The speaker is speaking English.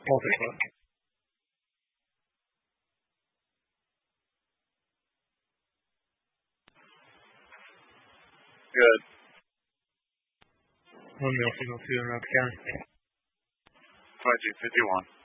Multi-foot. Good. 1 male signal 2 in Rock County. 2251.